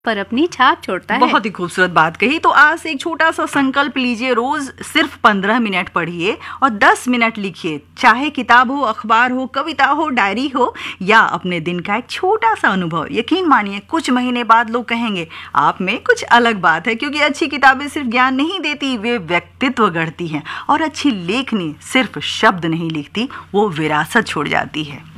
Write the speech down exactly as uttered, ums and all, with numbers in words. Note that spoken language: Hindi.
पर अपनी छाप छोड़ता है। बहुत ही खूबसूरत बात कही। तो आज से एक छोटा सा संकल्प लीजिए, रोज सिर्फ पंद्रह मिनट पढ़िए और दस मिनट लिखिए। चाहे किताब हो, अखबार हो, कविता हो, डायरी हो या अपने दिन का एक छोटा सा अनुभव। यकीन मानिए कुछ महीने बाद लोग कहेंगे आप में कुछ अलग बात है, क्योंकि अच्छी किताबें सिर्फ ज्ञान नहीं देती, वे व्यक्तित्व गढ़ती हैं। और अच्छी लेखनी सिर्फ शब्द नहीं लिखती, वो विरासत छोड़ जाती है।